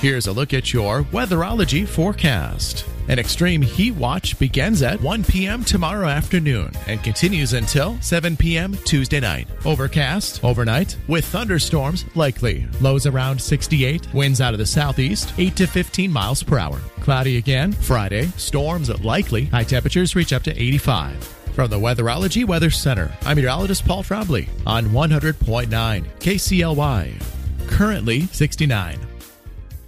Here's a look at your weatherology forecast. An extreme heat watch begins at 1 p.m. tomorrow afternoon and continues until 7 p.m. Tuesday night. Overcast overnight with thunderstorms likely. Lows around 68, winds out of the southeast, 8 to 15 miles per hour. Cloudy again Friday, storms likely. High temperatures reach up to 85. From the Weatherology Weather Center, I'm meteorologist Paul Trombley on 100.9 KCLY. Currently 69.